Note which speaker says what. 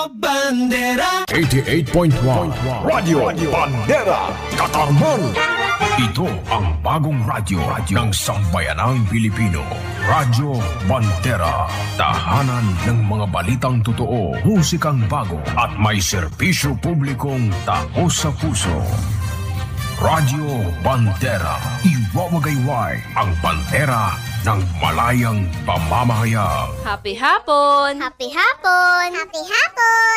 Speaker 1: Bandera
Speaker 2: 88.1 Radio Bandera Katarman. Ito ang bagong radyo ng sambayanang Pilipino. Radyo Bandera. Tahanan ng mga balitang totoo, musikang bago at may serbisyo publikong taos sa puso. Radyo Bandera. Iwawagayway ang bandera ng malayang pamamahayag.
Speaker 3: Happy hapon!
Speaker 4: Happy hapon! Happy hapon!